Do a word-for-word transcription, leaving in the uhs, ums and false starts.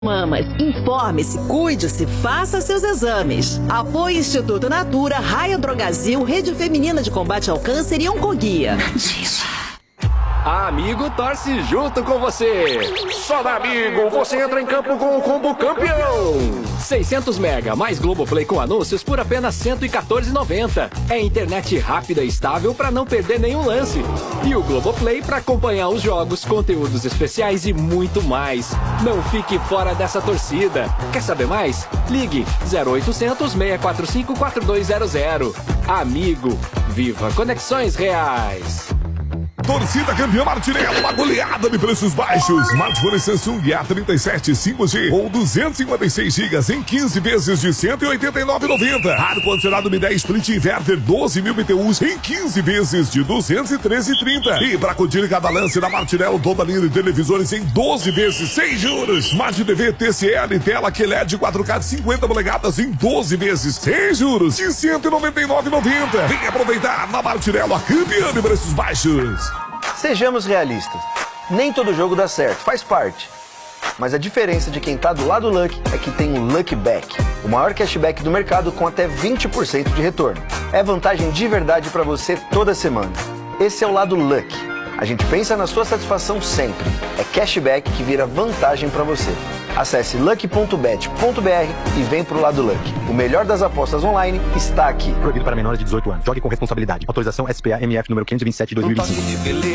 Mamas, informe-se, cuide-se, faça seus exames. Apoie Instituto Natura, Raia Drogazil, Rede Feminina de Combate ao Câncer e Oncoguia. A Amigo torce junto com você. Só da Amigo você entra em campo com o combo campeão. seiscentos mega mais Globoplay com anúncios por apenas cento e quatorze reais e noventa centavos. É internet rápida e estável para não perder nenhum lance. E o Globoplay para acompanhar os jogos, conteúdos especiais e muito mais. Não fique fora dessa torcida. Quer saber mais? Ligue zero oitocentos, seis quatro cinco, quatro dois zero zero. Amigo, viva conexões reais. Torcida campeã Martinello, uma goleada de preços baixos. Smartphone Samsung A trinta e sete cinco G ou duzentos e cinquenta e seis gigas em quinze vezes de cento e oitenta e nove reais e noventa centavos. Ar-condicionado Mi dez Split Inverter doze mil B T Us em quinze vezes de duzentos e treze reais e trinta centavos. E para curtir cada lance da Martinello, toda linha de televisores em doze vezes sem juros. Smart T V T C L, tela Q L E D quatro K de cinquenta polegadas em doze vezes sem juros de cento e noventa e nove reais e noventa centavos. Vem aproveitar na Martinello, a campeã de preços baixos. Sejamos realistas, nem todo jogo dá certo, faz parte. Mas a diferença de quem tá do lado Lucky é que tem o Lucky Back, o maior cashback do mercado com até vinte por cento de retorno. É vantagem de verdade para você toda semana. Esse é o lado Lucky. A gente pensa na sua satisfação sempre. É cashback que vira vantagem para você. Acesse lucky ponto bet ponto br e vem pro lado Lucky. O melhor das apostas online está aqui. Proibido para menores de dezoito anos. Jogue com responsabilidade. Autorização S P A M F número quinhentos e vinte e sete de dois mil e vinte e cinco.